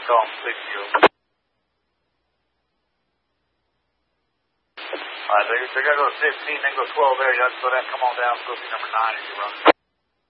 call and speak to you. All right, they got to go to 15, then go 12 there. You have to go down, come on down, go see number 9 if you run.